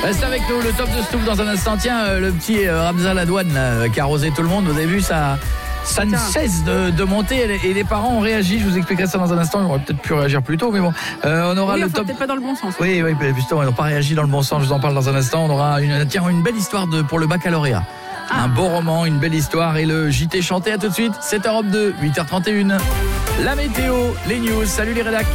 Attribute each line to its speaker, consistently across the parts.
Speaker 1: Reste avec nous, le top de Stouff dans un instant. Tiens, le petit Ramza Ladouane là, qui a arrosé tout le monde, vous avez vu ça ne cesse de monter et les parents ont réagi. Je vous expliquerai ça dans un instant. Ils auraient peut-être pu réagir plus tôt, mais bon. On aura le top.
Speaker 2: Peut-être pas dans le bon sens.
Speaker 1: Oui, justement, ils n'ont pas réagi dans le bon sens. Je vous en parle dans un instant. On aura une belle histoire pour le baccalauréat. Un beau roman, une belle histoire et le JT chanté. À tout de suite. 7h 2, 8h31. La météo, les news. Salut les rédacs.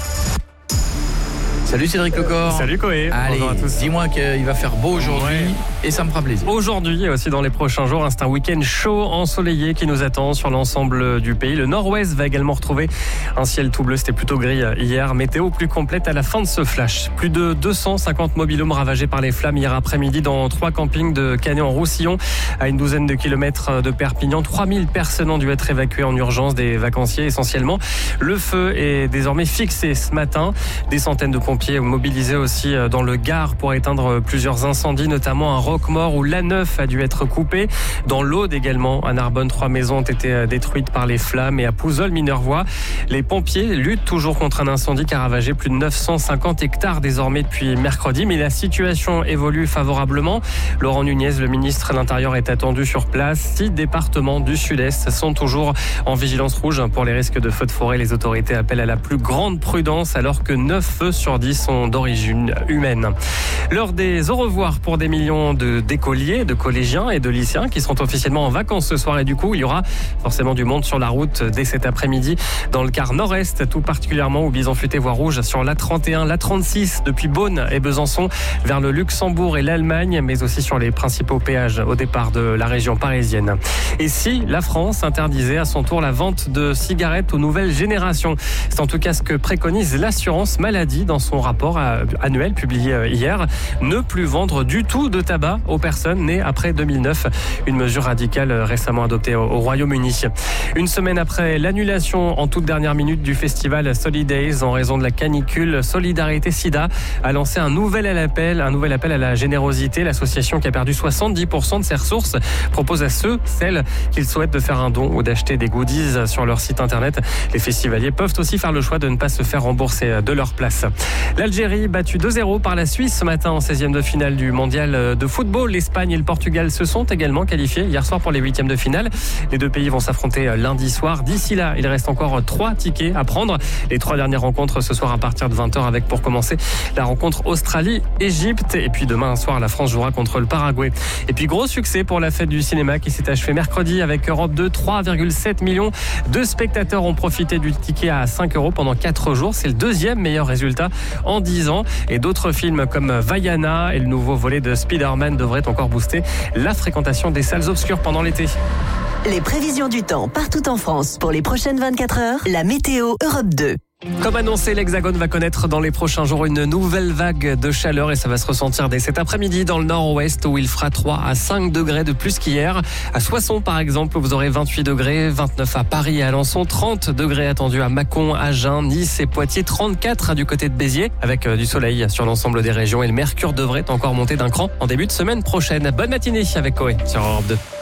Speaker 1: Salut Cédric Lecor.
Speaker 3: Salut Koé.
Speaker 1: Allez,
Speaker 3: bonjour à tous.
Speaker 1: Dis-moi qu'il va faire beau aujourd'hui et ça me fera plaisir.
Speaker 3: Aujourd'hui et aussi dans les prochains jours, c'est un week-end chaud, ensoleillé qui nous attend sur l'ensemble du pays. Le nord-ouest va également retrouver un ciel tout bleu. C'était plutôt gris hier. Météo plus complète à la fin de ce flash. Plus de 250 mobil-homes ravagés par les flammes hier après-midi dans 3 campings de Canet-en-Roussillon à une douzaine de kilomètres de Perpignan. 3000 personnes ont dû être évacuées en urgence, des vacanciers essentiellement. Le feu est désormais fixé ce matin. Des centaines de pompiers mobilisés aussi dans le Gard pour éteindre plusieurs incendies, notamment à Roquemaure où l'A9 a dû être coupé. Dans l'Aude également, à Narbonne, 3 maisons ont été détruites par les flammes et à Pouzols-Minervois, les pompiers luttent toujours contre un incendie qui a ravagé plus de 950 hectares désormais depuis mercredi, mais la situation évolue favorablement. Laurent Nunez, le ministre de l'Intérieur, est attendu sur place. 6 départements du Sud-Est sont toujours en vigilance rouge pour les risques de feux de forêt. Les autorités appellent à la plus grande prudence alors que 9 feux sur 10 sont d'origine humaine. L'heure des au revoir pour des millions d'écoliers, de collégiens et de lycéens qui seront officiellement en vacances ce soir et du coup il y aura forcément du monde sur la route dès cet après-midi dans le quart nord-est, tout particulièrement où Bison Futé voie rouge sur l'A31, l'A36 depuis Beaune et Besançon vers le Luxembourg et l'Allemagne, mais aussi sur les principaux péages au départ de la région parisienne. Et si la France interdisait à son tour la vente de cigarettes aux nouvelles générations? C'est en tout cas ce que préconise l'assurance maladie dans son rapport annuel publié hier. Ne plus vendre du tout de tabac aux personnes nées après 2009. Une mesure radicale récemment adoptée au Royaume-Uni. Une semaine après l'annulation en toute dernière minute du festival Solidays en raison de la canicule, Solidarité Sida a lancé un nouvel appel à la générosité. L'association qui a perdu 70% de ses ressources propose à celles qui souhaitent de faire un don ou d'acheter des goodies sur leur site internet. Les festivaliers peuvent aussi faire le choix de ne pas se faire rembourser de leur place. L'Algérie battue 2-0 par la Suisse ce matin en 16e de finale du mondial de football. L'Espagne et le Portugal se sont également qualifiés hier soir pour les 8e de finale. Les deux pays vont s'affronter lundi soir. D'ici là, il reste encore 3 tickets à prendre. Les 3 dernières rencontres ce soir à partir de 20h avec pour commencer la rencontre Australie-Égypte. Et puis demain soir, la France jouera contre le Paraguay. Et puis gros succès pour la fête du cinéma qui s'est achevée mercredi avec Europe 2. 3,7 millions de spectateurs ont profité du ticket à 5 € pendant 4 jours. C'est le 2e meilleur résultat en 10 ans. Et d'autres films comme Vaiana et le nouveau volet de Spider-Man devraient encore booster la fréquentation des salles obscures pendant l'été.
Speaker 4: Les prévisions du temps partout en France pour les prochaines 24 heures. La météo Europe 2.
Speaker 3: Comme annoncé, l'Hexagone va connaître dans les prochains jours une nouvelle vague de chaleur et ça va se ressentir dès cet après-midi dans le nord-ouest où il fera 3 à 5 degrés de plus qu'hier. À Soissons par exemple, vous aurez 28 degrés, 29 à Paris et Alençon, 30 degrés attendus à Mâcon, Agen, Nice et Poitiers, 34 du côté de Béziers avec du soleil sur l'ensemble des régions et le mercure devrait encore monter d'un cran en début de semaine prochaine. Bonne matinée avec Koé sur Europe 2.